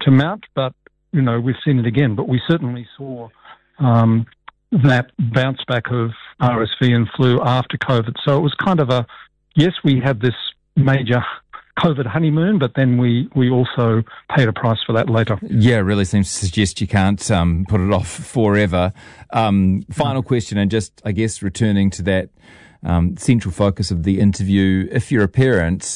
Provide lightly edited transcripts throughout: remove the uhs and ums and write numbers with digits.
to mount, but, we've seen it again. But we certainly saw that bounce back of RSV and flu after COVID. So it was kind of yes, we had this major COVID honeymoon, but then we also paid a price for that later. Yeah, it really seems to suggest you can't put it off forever. Final question, and just, I guess, returning to that central focus of the interview. If you're a parent,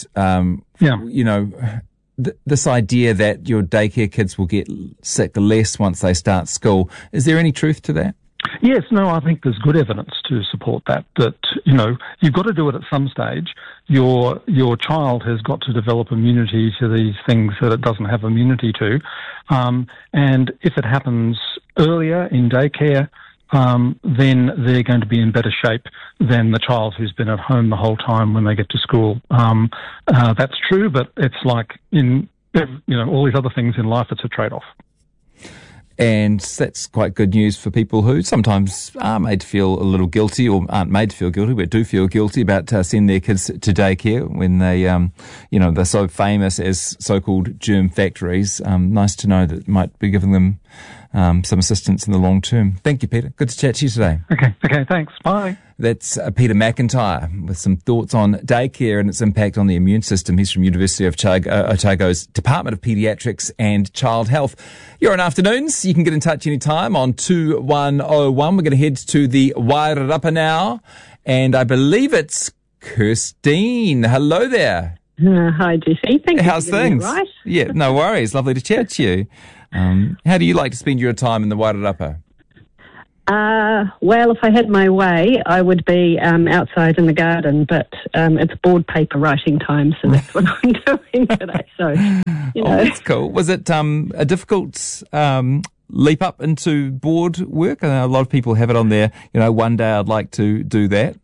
this idea that your daycare kids will get sick less once they start school, is there any truth to that? Yes, no, I think there's good evidence to support that, you've got to do it at some stage. Your child has got to develop immunity to these things that it doesn't have immunity to. And if it happens earlier in daycare, then they're going to be in better shape than the child who's been at home the whole time when they get to school. That's true, but it's like in all these other things in life, it's a trade-off. And that's quite good news for people who sometimes are made to feel a little guilty, or aren't made to feel guilty, but do feel guilty about sending their kids to daycare when they, they're so famous as so-called germ factories. Nice to know that it might be giving them some assistance in the long term. Thank you, Peter. Good to chat to you today. Okay, thanks. Bye. That's Peter McIntyre with some thoughts on daycare and its impact on the immune system. He's from University of Otago's Department of Paediatrics and Child Health. You're on Afternoons. You can get in touch anytime on 2101. We're going to head to the Wairarapa now, and I believe it's Kirstine. Hello there. Hi, Jesse. Thank you. How's things? Right. Yeah, no worries. Lovely to chat to you. How do you like to spend your time in the Wairarapa? Well, if I had my way, I would be outside in the garden, but it's board paper writing time, so that's what I'm doing today. So, that's cool. Was it a difficult leap up into board work? I know a lot of people have it on there. One day I'd like to do that.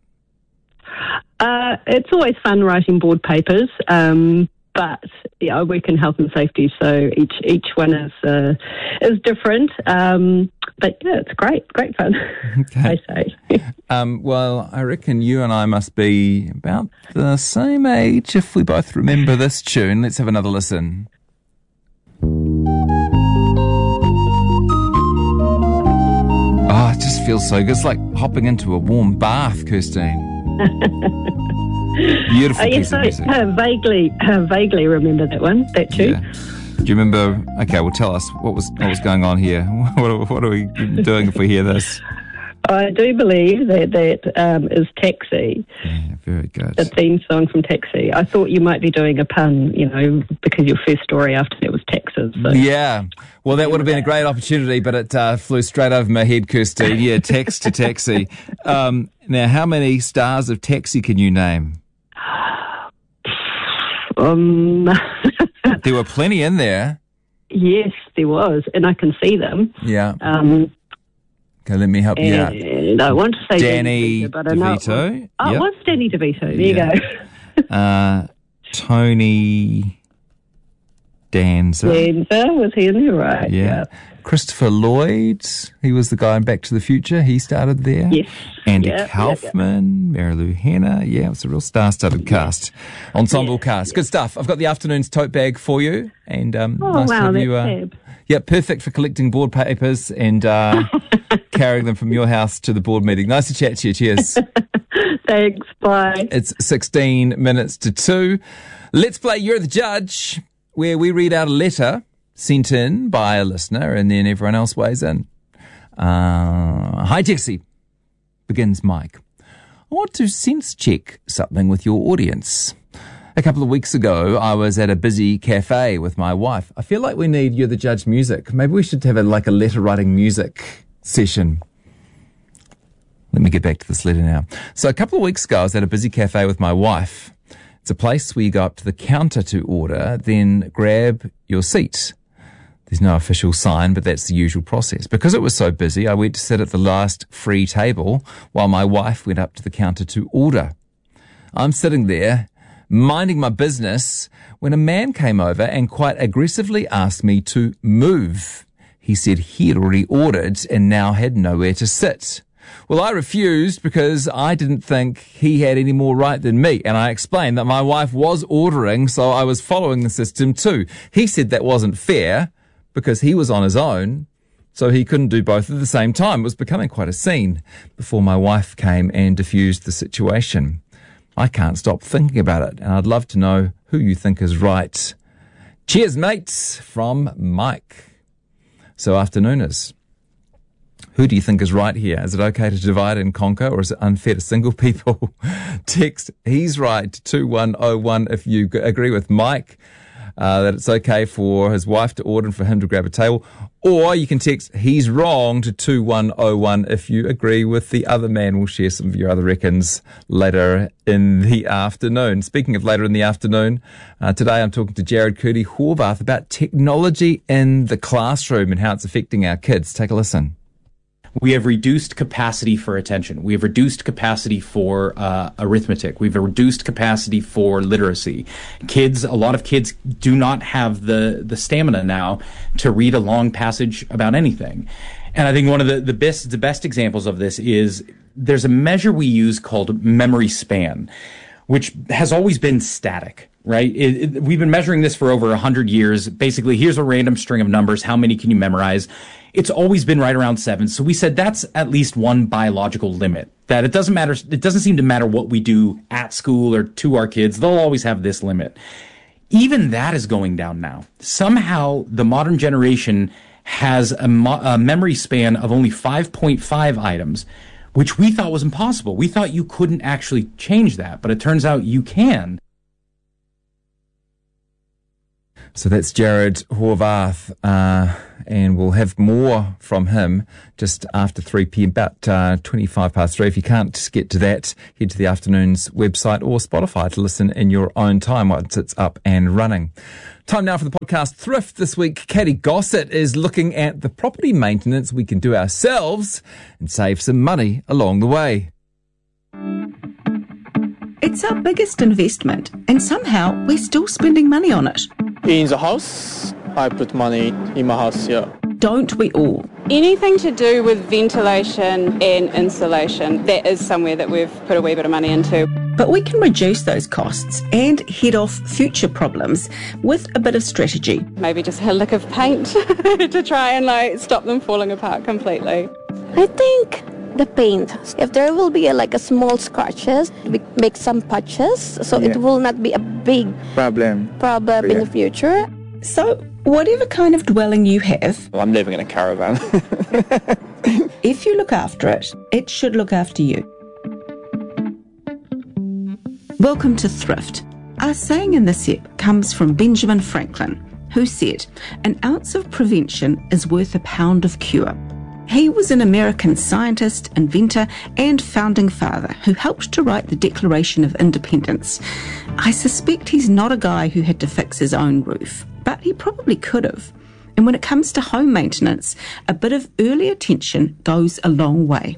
It's always fun writing board papers. But I work in health and safety, so each one is different. But yeah, it's great fun. Okay. I say. Well, I reckon you and I must be about the same age if we both remember this tune. Let's have another listen. Oh, it just feels so good. It's like hopping into a warm bath, Kirstine. Beautiful piece of music. Vaguely remember that tune. Yeah. Do you remember? Okay, well, tell us what was going on here. What are we doing if we hear this? I do believe that is Taxi. Yeah, very good. The theme song from Taxi. I thought you might be doing a pun, because your first story after that was Texas. So. Yeah. Well, that would have been a great opportunity, but it flew straight over my head, Kirsty. Yeah, text to Taxi. Now, how many stars of Taxi can you name? There were plenty in there. Yes, there was, and I can see them. Yeah. Okay, let me help you out. I want to say Danny DeVito, but I know DeVito. it was Danny DeVito. There you go. Tony Danza. Was he in there? Right. Yeah. Christopher Lloyd, he was the guy in Back to the Future. He started there. Yes. Andy Kaufman, Marilu Henner. Yeah, it was a real star-studded cast. Ensemble cast. Good stuff. I've got the afternoon's tote bag for you. And nice to have you. Yeah, perfect for collecting board papers and carrying them from your house to the board meeting. Nice to chat to you. Cheers. Thanks. Bye. It's 16 minutes to 2. Let's play You're the Judge, where we read out a letter sent in by a listener and then everyone else weighs in. Hi, Jesse. Begins Mike. I want to sense check something with your audience. A couple of weeks ago, I was at a busy cafe with my wife. I feel like we need You're the Judge music. Maybe we should have a letter writing music session. Let me get back to this letter now. So a couple of weeks ago, I was at a busy cafe with my wife. It's a place where you go up to the counter to order, then grab your seat. There's no official sign, but that's the usual process. Because it was so busy, I went to sit at the last free table while my wife went up to the counter to order. I'm sitting there, minding my business, when a man came over and quite aggressively asked me to move. He said he had already ordered and now had nowhere to sit. Well, I refused because I didn't think he had any more right than me, and I explained that my wife was ordering, so I was following the system too. He said that wasn't fair, because he was on his own, so he couldn't do both at the same time. It was becoming quite a scene before my wife came and diffused the situation. I can't stop thinking about it, and I'd love to know who you think is right. Cheers, mates, from Mike. So, afternooners, who do you think is right here? Is it okay to divide and conquer, or is it unfair to single people? Text, he's right, to 2101 if you agree with Mike, that it's okay for his wife to order and for him to grab a table. Or you can text, he's wrong, to 2101 if you agree with the other man. We'll share some of your other reckons later in the afternoon. Speaking of later in the afternoon, today I'm talking to Jared Cooney-Horvath about technology in the classroom and how it's affecting our kids. Take a listen. We have reduced capacity for attention. We have reduced capacity for arithmetic. We've reduced capacity for literacy. A lot of kids do not have the stamina now to read a long passage about anything. And I think one of the best examples of this is there's a measure we use called memory span, which has always been static. Right? We've been measuring this for over 100 years. Basically, here's a random string of numbers. How many can you memorize? It's always been right around 7. So we said that's at least one biological limit. That it doesn't matter. It doesn't seem to matter what we do at school or to our kids. They'll always have this limit. Even that is going down now. Somehow the modern generation has a memory span of only 5.5 items, which we thought was impossible. We thought you couldn't actually change that, but it turns out you can. So that's Jared Horvath, and we'll have more from him just after 3 p.m, about 25 past 3. If you can't get to that, head to the afternoon's website or Spotify to listen in your own time once it's up and running. Time now for the podcast Thrift. This week, Katie Gossett is looking at the property maintenance we can do ourselves and save some money along the way. It's our biggest investment, and somehow we're still spending money on it. In the house, I put money in my house, yeah. Don't we all? Anything to do with ventilation and insulation, that is somewhere that we've put a wee bit of money into. But we can reduce those costs and head off future problems with a bit of strategy. Maybe just a lick of paint to try and stop them falling apart completely. I think the paint. If there will be a small scratches, we make some patches so it will not be a big problem in the future. So whatever kind of dwelling you have, I'm living in a caravan. if you look after it, it should look after you. Welcome to Thrift. Our saying in this ep comes from Benjamin Franklin, who said, "An ounce of prevention is worth a pound of cure." He was an American scientist, inventor, and founding father who helped to write the Declaration of Independence. I suspect he's not a guy who had to fix his own roof, but he probably could have. And when it comes to home maintenance, a bit of early attention goes a long way.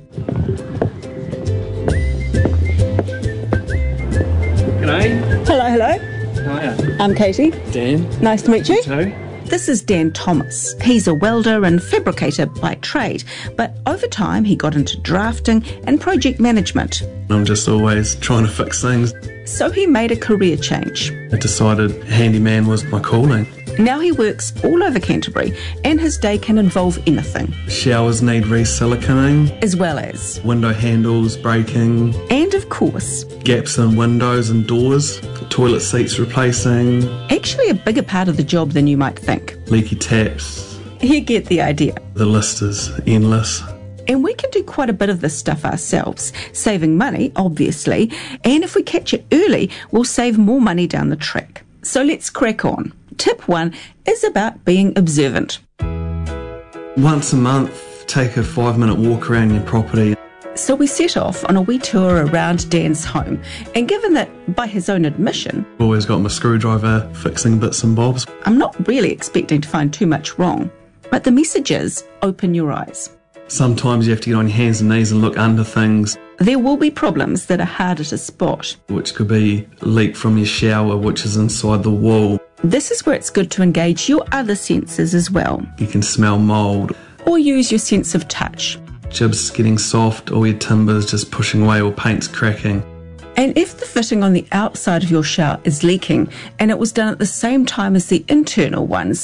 G'day. Hello. How are you? I'm Katie. Dan. Nice to meet you. You too. This is Dan Thomas. He's a welder and fabricator by trade, but over time he got into drafting and project management. I'm just always trying to fix things. So he made a career change. I decided handyman was my calling. Now he works all over Canterbury, and his day can involve anything. Showers need re-siliconing, as well as window handles breaking, and of course, gaps in windows and doors, toilet seats replacing, actually a bigger part of the job than you might think. Leaky taps. You get the idea. The list is endless. And we can do quite a bit of this stuff ourselves, saving money, obviously, and if we catch it early, we'll save more money down the track. So let's crack on. Tip 1 is about being observant. Once a month, take a 5-minute walk around your property. So we set off on a wee tour around Dan's home, and given that, by his own admission, I've always got my screwdriver fixing bits and bobs. I'm not really expecting to find too much wrong, but the message is, open your eyes. Sometimes you have to get on your hands and knees and look under things. There will be problems that are harder to spot. Which could be a leak from your shower, which is inside the wall. This is where it's good to engage your other senses as well. You can smell mould. Or use your sense of touch. Jibs getting soft, or your timbers just pushing away, or paint's cracking. And if the fitting on the outside of your shower is leaking, and it was done at the same time as the internal ones,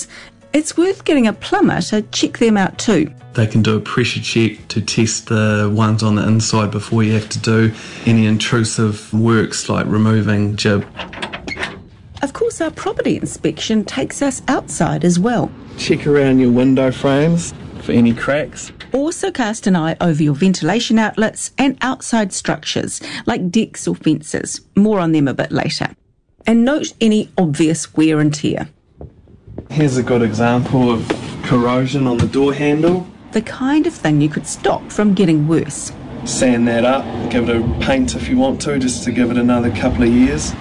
It's worth getting a plumber to check them out too. They can do a pressure check to test the ones on the inside before you have to do any intrusive works like removing jib. Of course, our property inspection takes us outside as well. Check around your window frames for any cracks. Also cast an eye over your ventilation outlets and outside structures like decks or fences. More on them a bit later. And note any obvious wear and tear. Here's a good example of corrosion on the door handle. The kind of thing you could stop from getting worse. Sand that up, give it a paint if you want to, just to give it another couple of years.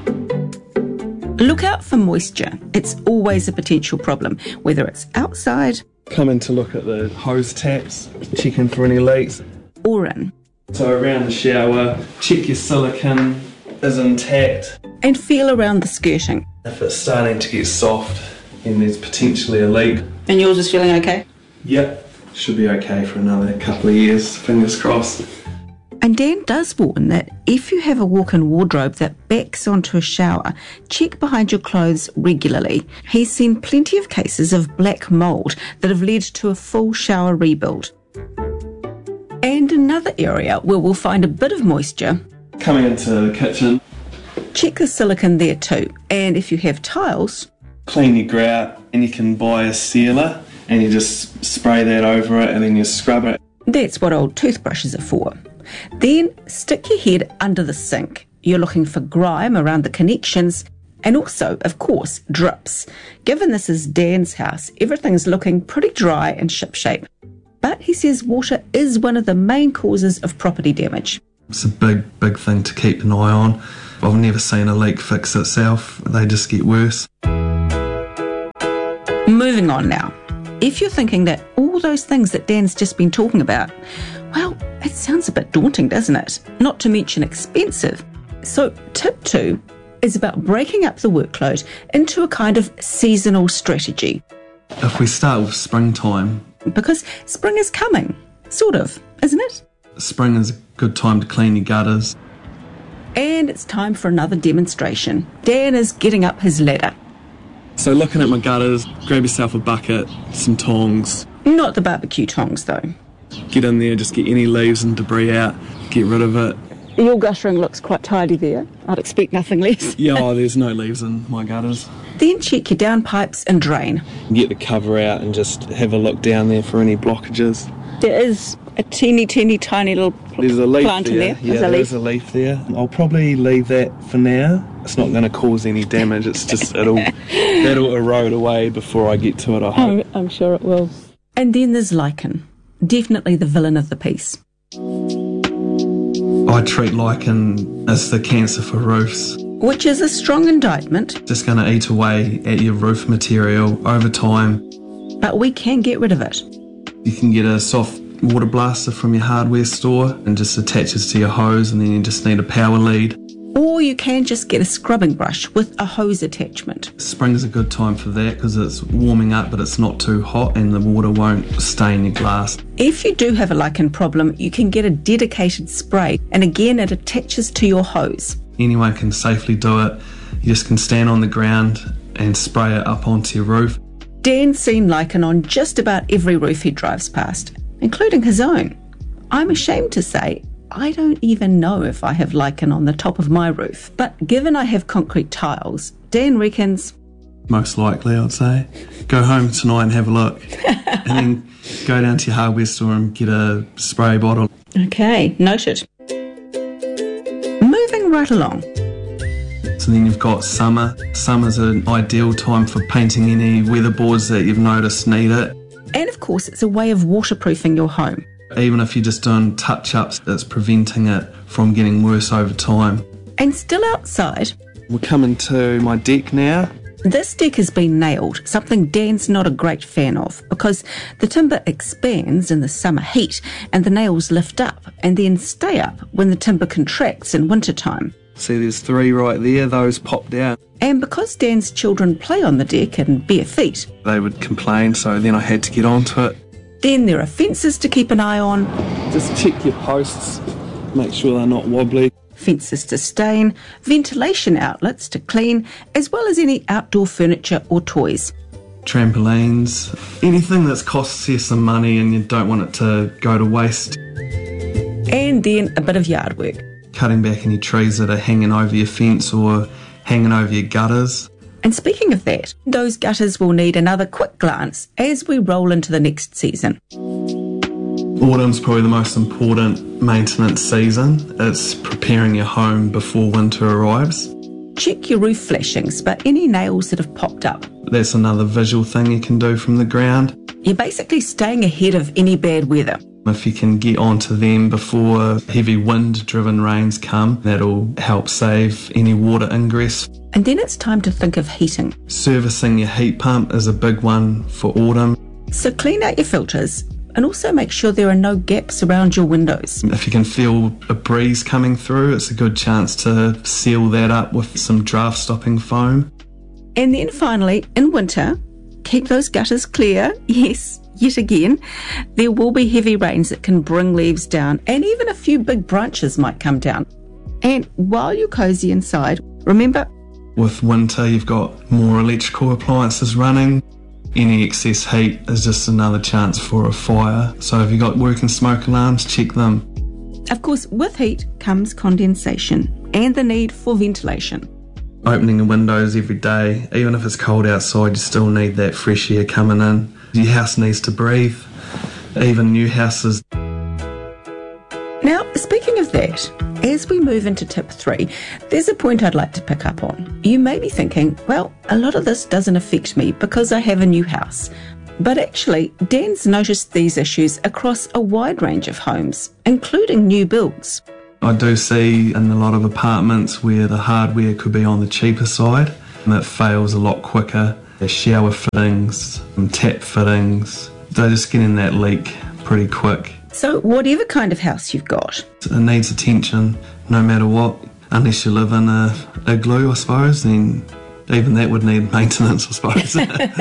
Look out for moisture. It's always a potential problem, whether it's outside Come in to look at the hose taps, checking for any leaks. or in. So around the shower, check your silicone is intact. And feel around the skirting. If it's starting to get soft, then there's potentially a leak. And yours is feeling okay? Yep, should be okay for another couple of years, fingers crossed. And Dan does warn that if you have a walk-in wardrobe that backs onto a shower, check behind your clothes regularly. He's seen plenty of cases of black mould that have led to a full shower rebuild. And another area where we'll find a bit of moisture. Coming into the kitchen, Check the silicone there too. And if you have tiles, clean your grout and you can buy a sealer and you just spray that over it and then you scrub it. that's what old toothbrushes are for. Then stick your head under the sink. You're looking for grime around the connections and also, of course, drips. Given this is Dan's house, everything's looking pretty dry and shipshape. But he says water is one of the main causes of property damage. It's a big thing to keep an eye on. I've never seen a leak fix itself. They just get worse. Moving on now. If you're thinking that all those things that Dan's just been talking about, well, it sounds a bit daunting, doesn't it? Not to mention expensive. So tip 2 is about breaking up the workload into a kind of seasonal strategy. If we start with springtime, Because spring is coming, sort of, isn't it? spring is a good time to clean your gutters. And it's time for another demonstration. Dan is getting up his ladder. So looking at my gutters, grab yourself a bucket, some tongs, Not the barbecue tongs, though. get in there, just get any leaves and debris out, get rid of it. Your guttering looks quite tidy there. I'd expect nothing less. Yeah, there's no leaves in my gutters. Then check your downpipes and drain. Get the cover out and just have a look down there for any blockages. There is a teeny tiny little There's a leaf plant in there. Yeah, there's a leaf there. I'll probably leave that for now. It's not going to cause any damage. It's just that'll erode away before I get to it, I hope. I'm sure it will. And then there's lichen. Definitely the villain of the piece. I treat lichen as the cancer for roofs. Which is a strong indictment, Just going to eat away at your roof material over time. but we can get rid of it. You can get a soft water blaster from your hardware store and just attaches to your hose, and then you just need a power lead. Or you can just get a scrubbing brush with a hose attachment. Spring's a good time for that because it's warming up but it's not too hot and the water won't stain your glass. If you do have a lichen problem, you can get a dedicated spray, and again it attaches to your hose. Anyone can safely do it. You just can stand on the ground and spray it up onto your roof. Dan's seen lichen on just about every roof he drives past, including his own. I'm ashamed to say I don't even know if I have lichen on the top of my roof, but given I have concrete tiles, Dan reckons Most likely, I'd say. Go home tonight and have a look. And then go down to your hardware store and get a spray bottle. okay, noted. Moving right along. So then you've got summer. Summer's an ideal time for painting any weatherboards that you've noticed need it. And of course, it's a way of waterproofing your home. Even if you're just doing touch-ups, it's preventing it from getting worse over time. And still outside, We're coming to my deck now. this deck has been nailed, something Dan's not a great fan of, because the timber expands in the summer heat and the nails lift up and then stay up when the timber contracts in wintertime. See, there's 3 right there. Those popped out. And because Dan's children play on the deck in bare feet, They would complain, so then I had to get onto it. then there are fences to keep an eye on, Just check your posts. Make sure they're not wobbly. fences to stain, ventilation outlets to clean, as well as any outdoor furniture or toys. trampolines, anything that's costs you some money and you don't want it to go to waste. And then a bit of yard work. Cutting back any trees that are hanging over your fence or hanging over your gutters. And speaking of that, those gutters will need another quick glance as we roll into the next season. Autumn's probably the most important maintenance season. It's preparing your home before winter arrives. Check your roof flashings, but any nails that have popped up. That's another visual thing you can do from the ground. You're basically staying ahead of any bad weather. If you can get onto them before heavy wind-driven rains come, that'll help save any water ingress. And then it's time to think of heating. Servicing your heat pump is a big one for autumn. So clean out your filters and also make sure there are no gaps around your windows. If you can feel a breeze coming through, it's a good chance to seal that up with some draft-stopping foam. And then finally, in winter, keep those gutters clear. Yes, yet again, there will be heavy rains that can bring leaves down, and even a few big branches might come down. And while you're cosy inside, remember, with winter you've got more electrical appliances running. Any excess heat is just another chance for a fire. So if you've got working smoke alarms, check them. Of course, with heat comes condensation and the need for ventilation. Opening the windows every day, even if it's cold outside, you still need that fresh air coming in. Your house needs to breathe, even new houses. Now, speaking of that, as we move into tip 3, there's a point I'd like to pick up on. You may be thinking, well, a lot of this doesn't affect me because I have a new house. But actually, Dan's noticed these issues across a wide range of homes, including new builds. I do see in a lot of apartments where the hardware could be on the cheaper side, and it fails a lot quicker. The shower fittings, tap fittings, they're just getting that leak pretty quick. So whatever kind of house you've got, it needs attention no matter what. Unless you live in a igloo, I suppose, then even that would need maintenance, I suppose.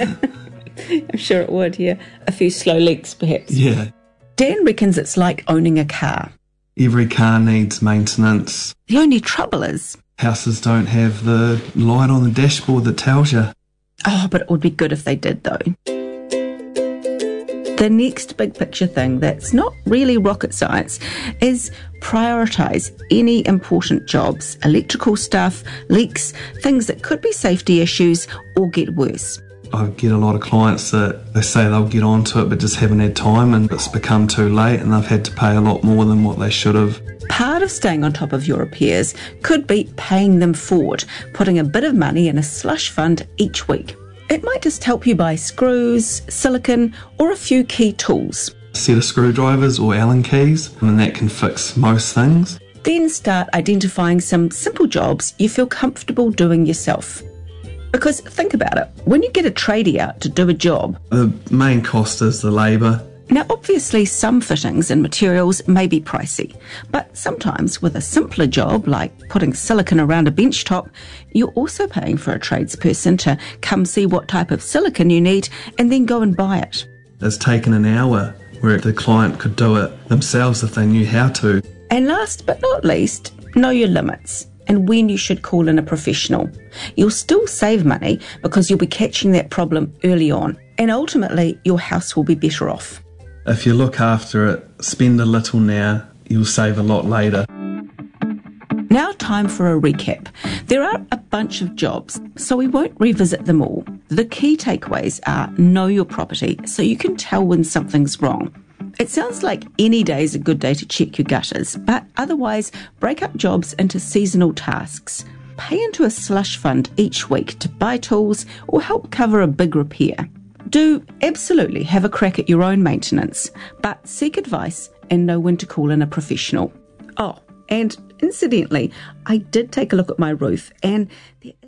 I'm sure it would, yeah. A few slow leaks, perhaps. Yeah. Dan reckons it's like owning a car. Every car needs maintenance. The only trouble is, houses don't have the light on the dashboard that tells you. Oh, but it would be good if they did, though. The next big picture thing that's not really rocket science is prioritise any important jobs, electrical stuff, leaks, things that could be safety issues or get worse. I get a lot of clients that they say they'll get onto it but just haven't had time, and it's become too late and they've had to pay a lot more than what they should have. Part of staying on top of your repairs could be paying them forward, putting a bit of money in a slush fund each week. It might just help you buy screws, silicone, or a few key tools. A set of screwdrivers or Allen keys, and that can fix most things. Then start identifying some simple jobs you feel comfortable doing yourself. Because think about it, when you get a tradie out to do a job, the main cost is the labour. Now, obviously, some fittings and materials may be pricey, but sometimes with a simpler job, like putting silicone around a bench top, you're also paying for a tradesperson to come see what type of silicone you need and then go and buy it. It's taken an hour, where the client could do it themselves if they knew how to. And last but not least, know your limits and when you should call in a professional. You'll still save money because you'll be catching that problem early on, and ultimately your house will be better off. If you look after it, spend a little now, you'll save a lot later. Now time for a recap. There are a bunch of jobs, so we won't revisit them all. The key takeaways are know your property so you can tell when something's wrong. It sounds like any day is a good day to check your gutters, but otherwise break up jobs into seasonal tasks. Pay into a slush fund each week to buy tools or help cover a big repair. Do absolutely have a crack at your own maintenance, but seek advice and know when to call in a professional. Oh, and incidentally, I did take a look at my roof and there